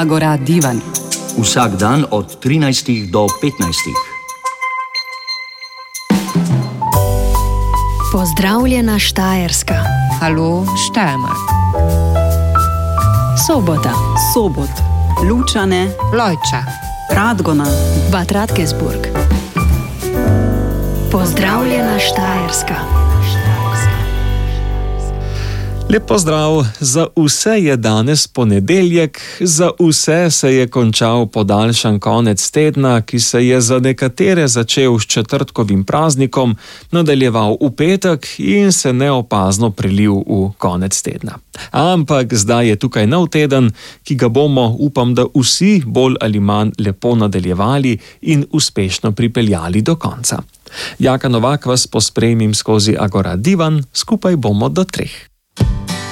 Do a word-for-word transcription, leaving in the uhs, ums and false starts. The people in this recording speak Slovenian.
Agora divan. Vsak dan od trinajstih do petnajstih. Pozdravljena Štajerska. Halo Steiermark. Sobota. Sobot. Lučane. Lojča. Radgona. Bad Radkersburg. Pozdravljena Štajerska. Lep pozdrav, za vse je danes ponedeljek, za vse se je končal podaljšan konec tedna, ki se je za nekatere začel s četrtkovim praznikom, nadaljeval v petek in se neopazno prelil v konec tedna. Ampak zdaj je tukaj nov teden, ki ga bomo, upam, da vsi bolj ali manj lepo nadaljevali in uspešno pripeljali do konca. Jaka Novak vas pospremim skozi Agora divan, skupaj bomo do treh.